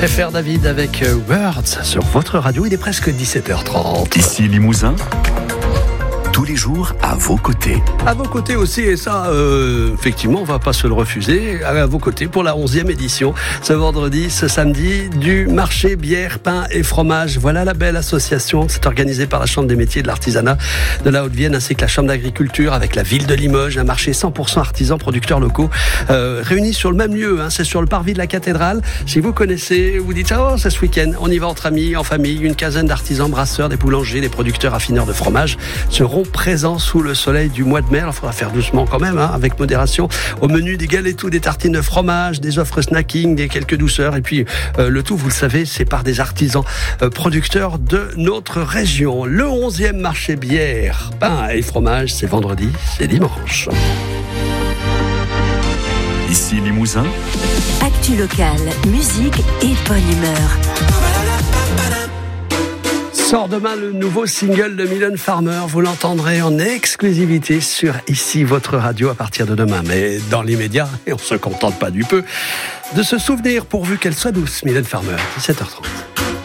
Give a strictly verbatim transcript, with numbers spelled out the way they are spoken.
F R David avec Words sur votre radio, il est presque dix-sept heures trente. Ici Limousin, tous les jours à vos côtés. À vos côtés aussi, et ça, euh, effectivement, on ne va pas se le refuser, à vos côtés pour la onzième édition, ce vendredi, ce samedi, du marché bière, pain et fromage. Voilà la belle association, c'est organisé par la Chambre des métiers et de l'artisanat de la Haute-Vienne, ainsi que la Chambre d'agriculture avec la ville de Limoges, un marché cent pour cent artisans, producteurs locaux, euh, réunis sur le même lieu, hein, c'est sur le parvis de la cathédrale. Si vous connaissez, vous dites, oh, c'est ce week-end, on y va entre amis, en famille, une quinzaine d'artisans, brasseurs, des boulangers, des producteurs, affineurs de fromage seront présents sous le soleil du mois de mai. Il faudra faire doucement quand même, hein, avec modération. Au menu, des galettes, des tartines de fromage, des offres snacking, des quelques douceurs. Et puis, euh, le tout, vous le savez, c'est par des artisans euh, producteurs de notre région. Le onzième marché bière, pain et fromage, c'est vendredi, c'est dimanche. Ici Limousin. Actu locale, musique et bonne humeur. Sort demain le nouveau single de Mylène Farmer. Vous l'entendrez en exclusivité sur Ici votre radio à partir de demain. Mais dans l'immédiat, et on ne se contente pas du peu, de se souvenir pourvu qu'elle soit douce, Mylène Farmer, dix-sept heures trente.